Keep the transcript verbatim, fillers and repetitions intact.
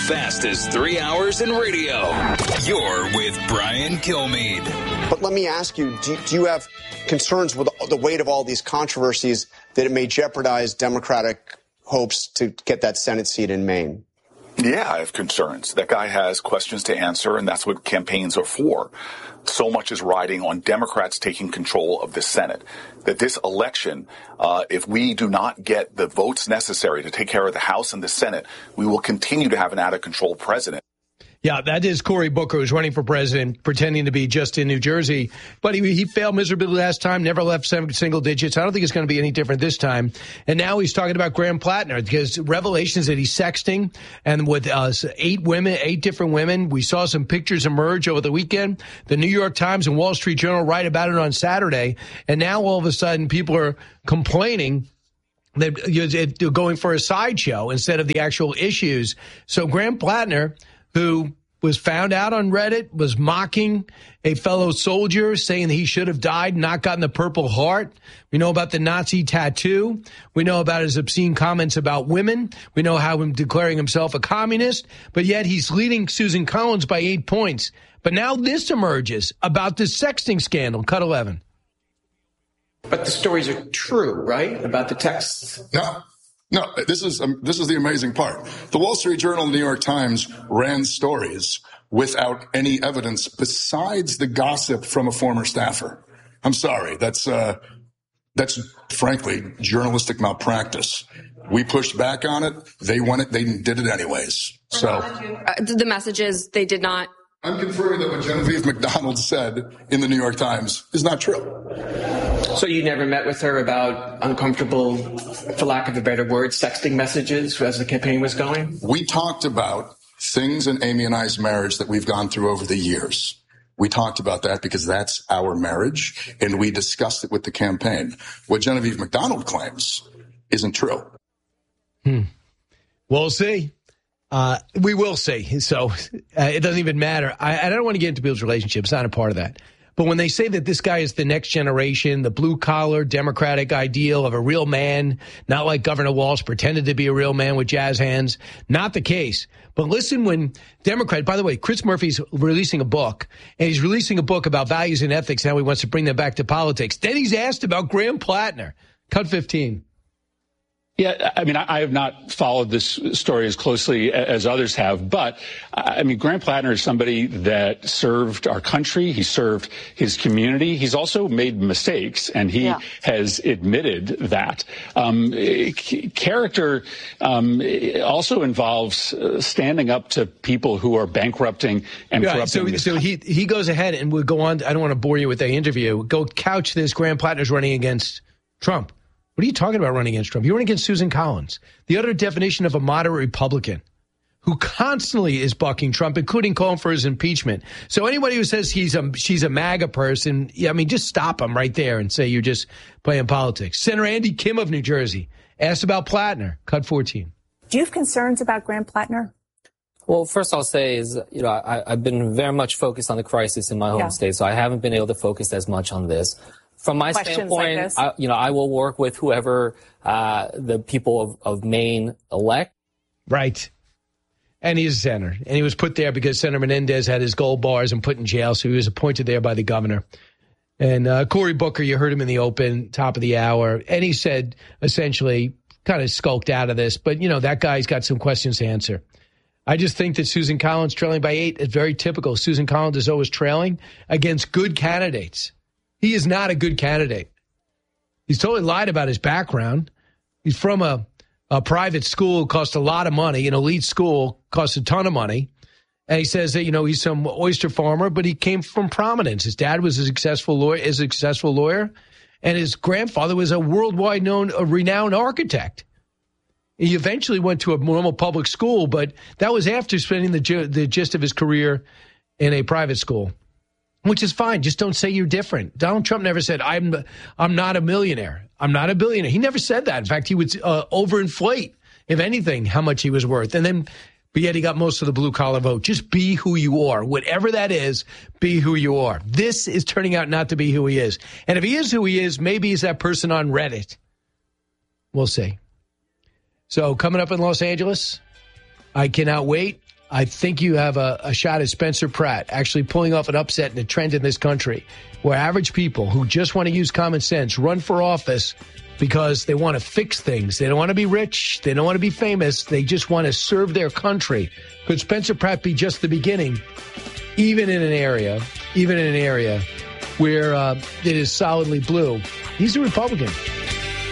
fastest three hours in radio. You're with Brian Kilmeade. But let me ask you, do, do you have concerns with the weight of all these controversies that it may jeopardize Democratic hopes to get that Senate seat in Maine? Yeah, I have concerns. That guy has questions to answer, and that's what campaigns are for. So much is riding on Democrats taking control of the Senate. That this election, uh, if we do not get the votes necessary to take care of the House and the Senate, we will continue to have an out-of-control president. Yeah, that is Cory Booker, who's running for president, pretending to be just in New Jersey. But he, he failed miserably last time, never left seven single digits. I don't think it's going to be any different this time. And now he's talking about Graham Plattner, because revelations that he's sexting and with uh, eight women, eight different women. We saw some pictures emerge over the weekend. The New York Times and Wall Street Journal write about it on Saturday. And now all of a sudden people are complaining that you're going for a sideshow instead of the actual issues. So Graham Plattner, who was found out on Reddit, was mocking a fellow soldier, saying that he should have died, not gotten the Purple Heart. We know about the Nazi tattoo. We know about his obscene comments about women. We know how him declaring himself a communist, but yet he's leading Susan Collins by eight points. But now this emerges about this sexting scandal. Cut eleven. But the stories are true, right? About the texts? No. No, this is um, this is the amazing part. The Wall Street Journal and the New York Times ran stories without any evidence besides the gossip from a former staffer. I'm sorry, that's uh, that's frankly journalistic malpractice. We pushed back on it. They won it. They did it anyways. So uh, the message is they did not. I'm confirming that what Genevieve McDonald said in the New York Times is not true. So you never met with her about uncomfortable, for lack of a better word, sexting messages as the campaign was going? We talked about things in Amy and I's marriage that we've gone through over the years. We talked about that because that's our marriage, and we discussed it with the campaign. What Genevieve McDonald claims isn't true. Hmm. We'll see. Uh, we will see. So uh, it doesn't even matter. I, I don't want to get into people's relationships. It's not a part of that. But when they say that this guy is the next generation, the blue-collar Democratic ideal of a real man, not like Governor Walsh pretended to be a real man with jazz hands, not the case. But listen when Democrat, by the way, Chris Murphy's releasing a book, and he's releasing a book about values and ethics, and how he wants to bring them back to politics. Then he's asked about Graham Plattner. Cut fifteen. Yeah, I mean, I have not followed this story as closely as others have, but I mean, Graham Plattner is somebody that served our country. He served his community. He's also made mistakes, and he yeah. has admitted that. Um, character um, also involves standing up to people who are bankrupting and yeah, corrupting. So, so he he goes ahead and will go on. I don't want to bore you with the interview. Go couch this. Graham Plattner's running against Trump. What are you talking about running against Trump? You're running against Susan Collins, the other definition of a moderate Republican who constantly is bucking Trump, including calling for his impeachment. So anybody who says he's a, she's a MAGA person, yeah, I mean, just stop him right there and say you're just playing politics. Senator Andy Kim of New Jersey asked about Plattner. Cut fourteen. Do you have concerns about Graham Plattner? Well, first I'll say is, you know, I, I've been very much focused on the crisis in my home yeah. state, so I haven't been able to focus as much on this. From my Questions standpoint, like I, you know, I will work with whoever uh, the people of, of Maine elect. Right. And he's a senator. And he was put there because Senator Menendez had his gold bars and put in jail, so he was appointed there by the governor. And uh, Cory Booker, you heard him in the open, top of the hour, and he said, essentially, kind of skulked out of this. But, you know, that guy's got some questions to answer. I just think that Susan Collins trailing by eight is very typical. Susan Collins is always trailing against good candidates. He is not a good candidate. He's totally lied about his background. He's from a, a private school, cost a lot of money, an elite school, cost a ton of money. And he says that, you know, he's some oyster farmer, but he came from prominence. His dad was a successful lawyer, is a successful lawyer, and his grandfather was a worldwide known, a renowned architect. He eventually went to a normal public school, but that was after spending the the gist of his career in a private school. Which is fine. Just don't say you're different. Donald Trump never said, I'm I'm not a millionaire. I'm not a billionaire. He never said that. In fact, he would uh, overinflate, if anything, how much he was worth. And then, but yet he got most of the blue-collar vote. Just be who you are. Whatever that is, be who you are. This is turning out not to be who he is. And if he is who he is, maybe he's that person on Reddit. We'll see. So coming up in Los Angeles, I cannot wait I think you have a, a shot at Spencer Pratt actually pulling off an upset and a trend in this country where average people who just want to use common sense run for office because they want to fix things. They don't want to be rich. They don't want to be famous. They just want to serve their country. Could Spencer Pratt be just the beginning, even in an area, even in an area where uh, it is solidly blue? He's a Republican.